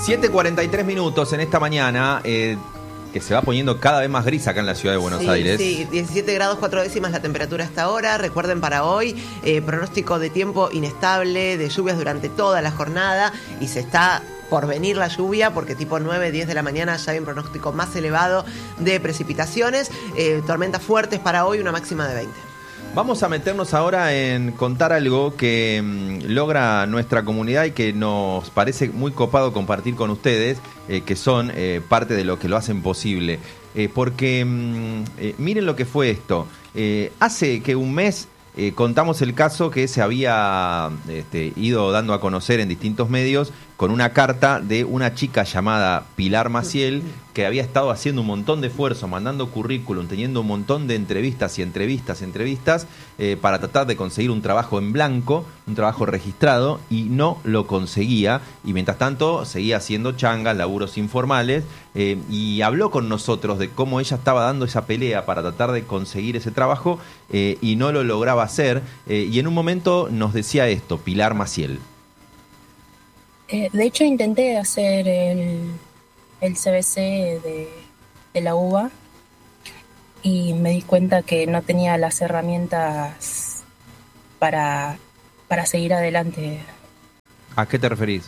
7:43 en esta mañana, que se va poniendo cada vez más gris acá en la ciudad de Buenos Aires. Sí, 17 grados 4 décimas la temperatura hasta ahora. Recuerden para hoy, pronóstico de tiempo inestable, de lluvias durante toda la jornada, y se está por venir la lluvia, porque tipo 9, 10 de la mañana ya hay un pronóstico más elevado de precipitaciones, tormentas fuertes para hoy, una máxima de 20. Vamos a meternos ahora en contar algo que logra nuestra comunidad y que nos parece muy copado compartir con ustedes, que son parte de lo que lo hacen posible. Porque miren lo que fue esto. Hace que un mes contamos el caso que se había ido dando a conocer en distintos medios con una carta de una chica llamada Pilar Maciel, que había estado haciendo un montón de esfuerzo, mandando currículum, teniendo un montón de entrevistas para tratar de conseguir un trabajo en blanco, un trabajo registrado, y no lo conseguía. Y mientras tanto seguía haciendo changas, laburos informales, y habló con nosotros de cómo ella estaba dando esa pelea para tratar de conseguir ese trabajo, y no lo lograba hacer. Y en un momento nos decía esto, Pilar Maciel. De hecho, intenté hacer el CBC de la UBA y me di cuenta que no tenía las herramientas para seguir adelante. ¿A qué te referís?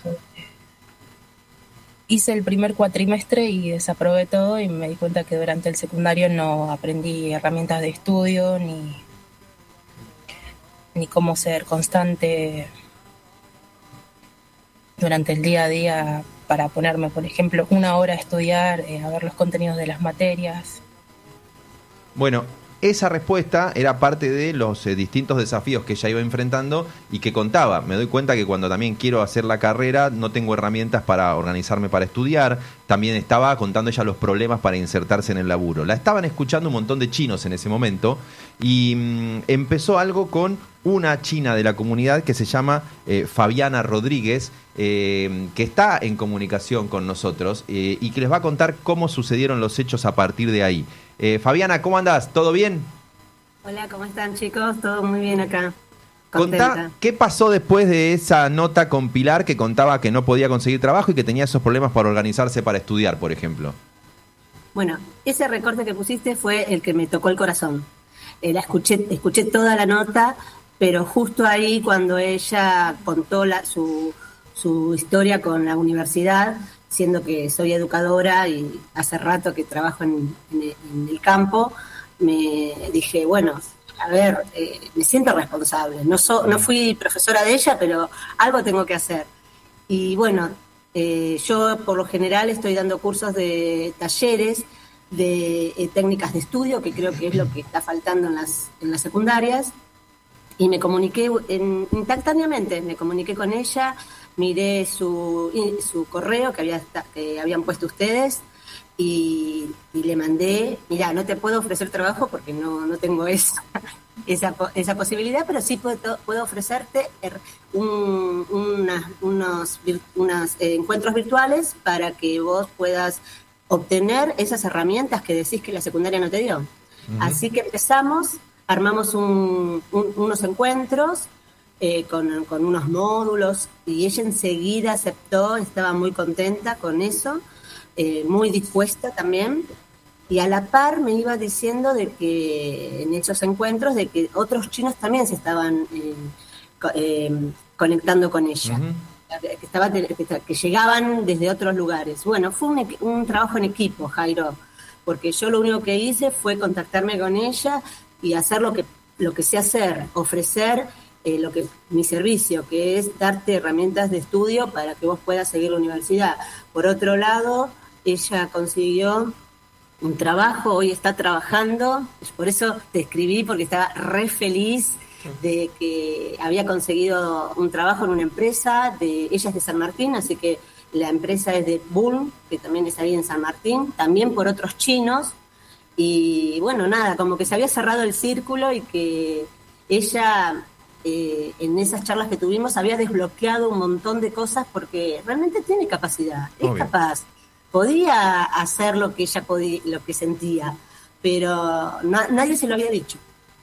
Hice el primer cuatrimestre y desaprobé todo, y me di cuenta que durante el secundario no aprendí herramientas de estudio ni cómo ser constante durante el día a día para ponerme, por ejemplo, una hora a estudiar, a ver los contenidos de las materias. Bueno, esa respuesta era parte de los distintos desafíos que ella iba enfrentando y que contaba. Me doy cuenta que cuando también quiero hacer la carrera no tengo herramientas para organizarme para estudiar. También estaba contando ella los problemas para insertarse en el laburo. La estaban escuchando un montón de chinos en ese momento y empezó algo con una china de la comunidad que se llama Fabiana Rodríguez, que está en comunicación con nosotros y que les va a contar cómo sucedieron los hechos a partir de ahí. Fabiana, ¿cómo andás? ¿Todo bien? Hola, ¿cómo están, chicos? Todo muy bien acá. Contá, ¿qué pasó después de esa nota con Pilar que contaba que no podía conseguir trabajo y que tenía esos problemas para organizarse para estudiar, por ejemplo? Bueno, ese recorte que pusiste fue el que me tocó el corazón. Escuché toda la nota, pero justo ahí cuando ella contó su historia con la universidad, siendo que soy educadora y hace rato que trabajo en el campo, me dije, bueno, a ver, me siento responsable. No fui profesora de ella, pero algo tengo que hacer. Y bueno, yo por lo general estoy dando cursos de talleres de técnicas de estudio, que creo que es lo que está faltando en las secundarias, y me comuniqué instantáneamente, me comuniqué con ella, miré su correo que habían puesto ustedes y le mandé, mira, no te puedo ofrecer trabajo porque no tengo esa posibilidad, pero sí puedo ofrecerte unos encuentros virtuales para que vos puedas obtener esas herramientas que decís que la secundaria no te dio. Uh-huh. Así que armamos unos encuentros con unos módulos, y ella enseguida aceptó, estaba muy contenta con eso, muy dispuesta también, y a la par me iba diciendo de que en esos encuentros de que otros chinos también se estaban conectando con ella. Uh-huh. Que llegaban desde otros lugares. Bueno, fue un trabajo en equipo, Jairo, porque yo lo único que hice fue contactarme con ella y hacer lo que sé hacer, ofrecer mi servicio, que es darte herramientas de estudio para que vos puedas seguir la universidad. Por otro lado, ella consiguió un trabajo, hoy está trabajando, por eso te escribí, porque estaba re feliz de que había conseguido un trabajo en una empresa, ella es de San Martín, así que la empresa es de Bull, que también es ahí en San Martín, también por otros chinos, y bueno, nada, como que se había cerrado el círculo y que ella, en esas charlas que tuvimos, había desbloqueado un montón de cosas porque realmente tiene capacidad, es capaz, podía hacer lo que ella lo que sentía, pero nadie se lo había dicho.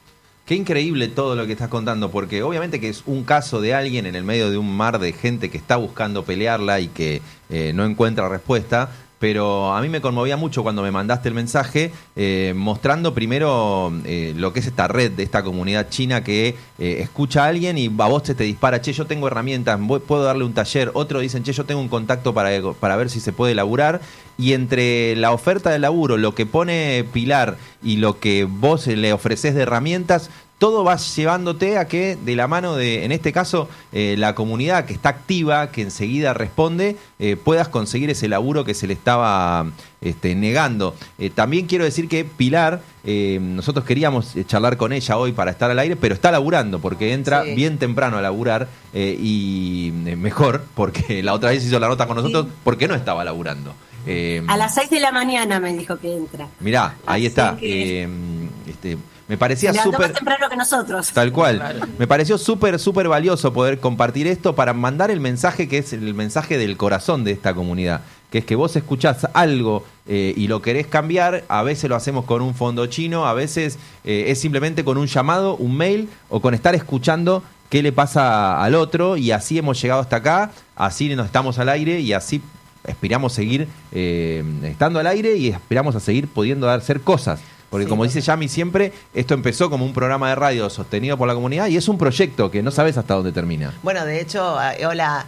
Qué increíble todo lo que estás contando, porque obviamente que es un caso de alguien en el medio de un mar de gente que está buscando pelearla y que no encuentra respuesta. Pero a mí me conmovía mucho cuando me mandaste el mensaje mostrando primero lo que es esta red de esta comunidad china que escucha a alguien y a vos te dispara, che, yo tengo herramientas, puedo darle un taller. Otro dicen, che, yo tengo un contacto para ver si se puede laburar. Y entre la oferta de laburo, lo que pone Pilar y lo que vos le ofreces de herramientas, todo va llevándote a que de la mano de, en este caso, la comunidad que está activa, que enseguida responde, puedas conseguir ese laburo que se le estaba negando. También quiero decir que Pilar, nosotros queríamos charlar con ella hoy para estar al aire, pero está laburando, porque entra bien temprano a laburar y mejor, porque la otra vez hizo la nota con nosotros, porque no estaba laburando. A las 6 de la mañana me dijo que entra. Mirá, ahí está. Me parecía súper más temprano que nosotros. Tal cual. Claro. Me pareció súper valioso poder compartir esto para mandar el mensaje que es el mensaje del corazón de esta comunidad, que es que vos escuchás algo y lo querés cambiar. A veces lo hacemos con un fondo chino, a veces es simplemente con un llamado, un mail o con estar escuchando qué le pasa al otro, y así hemos llegado hasta acá, así nos estamos al aire y así aspiramos a seguir estando al aire y aspiramos a seguir pudiendo hacer cosas. Porque como dice Yami siempre, esto empezó como un programa de radio sostenido por la comunidad y es un proyecto que no sabes hasta dónde termina. Bueno, de hecho, hola